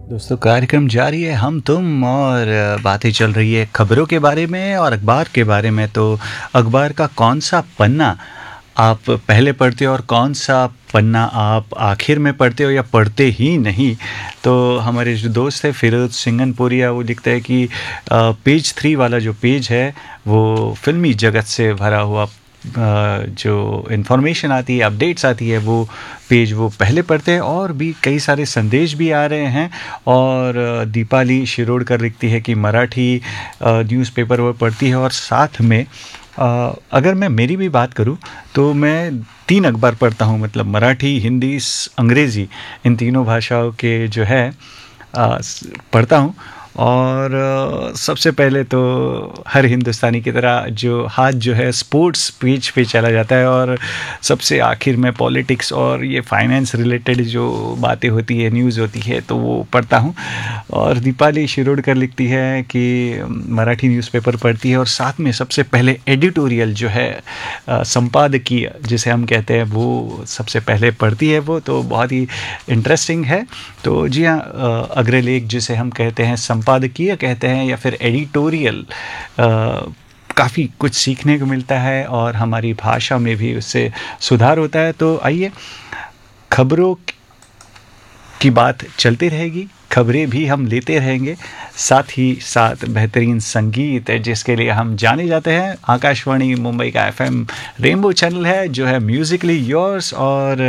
दोस्तों कार्यक्रम जारी है हम तुम और बातें चल रही है खबरों के बारे में और अखबार के बारे में। तो अखबार का कौन सा पन्ना आप पहले पढ़ते हो और कौन सा पन्ना आप आखिर में पढ़ते हो या पढ़ते ही नहीं। तो हमारे जो दोस्त है फिरोज सिंगनपुरिया वो लिखता है कि पेज 3 वाला जो पेज है वो फिल्मी जगत से भरा हुआ जो इन्फॉर्मेशन आती है अपडेट्स आती है वो पेज वो पहले पढ़ते हैं और भी कई सारे संदेश भी आ रहे हैं। और दीपाली शिरोडकर लिखती है कि मराठी न्यूज़पेपर वो पढ़ती है और साथ में अगर मैं मेरी भी बात करूं तो मैं 3 अखबार पढ़ता हूं, मतलब मराठी, हिंदी, अंग्रेज़ी, इन तीनों भाषाओं के जो है पढ़ता हूं। और सबसे पहले तो हर हिंदुस्तानी की तरह जो हाथ जो है स्पोर्ट्स पेज पे चला जाता है और सबसे आखिर में पॉलिटिक्स और ये फाइनेंस रिलेटेड जो बातें होती है न्यूज़ होती है तो वो पढ़ता हूँ। और दीपाली शिरोडकर लिखती है कि मराठी न्यूज़पेपर पढ़ती है और साथ में सबसे पहले एडिटोरियल जो है संपादकीय जिसे हम कहते हैं वो सबसे पहले पढ़ती है वो, तो बहुत ही इंटरेस्टिंग है। तो जी हाँ, अग्रलेख जिसे हम कहते हैं संपादकीय कहते हैं या फिर एडिटोरियल, काफ़ी कुछ सीखने को मिलता है और हमारी भाषा में भी उससे सुधार होता है। तो आइए खबरों की बात चलती रहेगी, खबरें भी हम लेते रहेंगे, साथ ही साथ बेहतरीन संगीत जिसके लिए हम जाने जाते हैं। आकाशवाणी मुंबई का FM रेनबो चैनल है जो है म्यूजिकली योर्स और